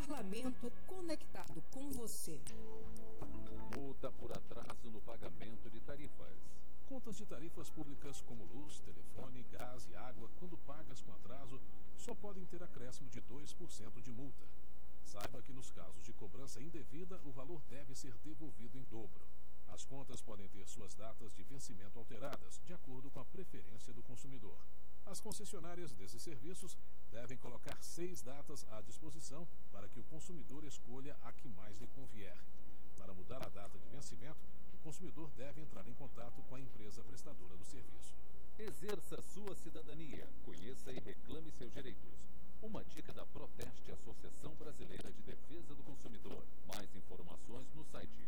Parlamento conectado com você. Multa por atraso no pagamento de tarifas. Contas de tarifas públicas como luz, telefone, gás e água, quando pagas com atraso, só podem ter acréscimo de 2% de multa. Saiba que nos casos de cobrança indevida, o valor deve ser devolvido em dobro. As contas podem ter suas datas de vencimento alteradas, de acordo com a preferência do consumidor. As concessionárias desses serviços devem colocar 6 datas à disposição para que o consumidor escolha a que mais lhe convier. Para mudar a data de vencimento, o consumidor deve entrar em contato com a empresa prestadora do serviço. Exerça sua cidadania, conheça e reclame seus direitos. Uma dica da Proteste, Associação Brasileira de Defesa do Consumidor. Mais informações no site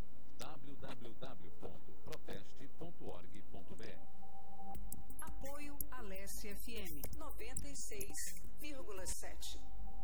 www.proteste.org.br. Apoio Alesse FM 96,7.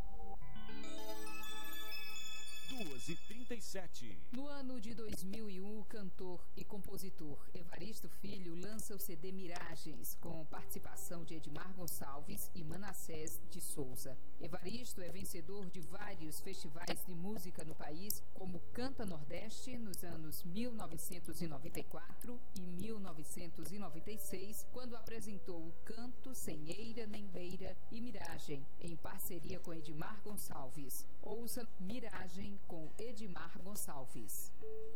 2h37. No ano de 2001, o cantor e compositor Evaristo Filho lança o CD Miragens, com participação de Edmar Gonçalves e Manassés de Souza. Evaristo é vencedor de vários festivais de música no país, como Canta Nordeste, nos anos 1994 e 1996, quando apresentou o Canto Sem Eira Nem Beira e Miragem, em parceria com Edmar Gonçalves. Ouça Miragem com Edmar Gonçalves.